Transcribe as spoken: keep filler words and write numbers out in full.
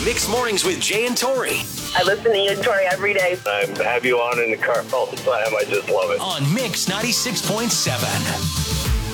Mixed Mornings with Jay and Tori. I listen to you and Tori every day. I have you on in the car all the time. I just love it. On Mix ninety-six point seven.